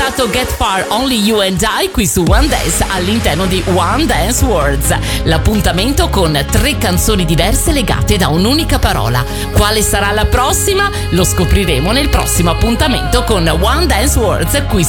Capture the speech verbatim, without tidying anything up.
ascoltato Get Far Only You and I qui su One Dance all'interno di One Dance Words. L'appuntamento con tre canzoni diverse legate da un'unica parola. Quale sarà la prossima? Lo scopriremo nel prossimo appuntamento con One Dance Words qui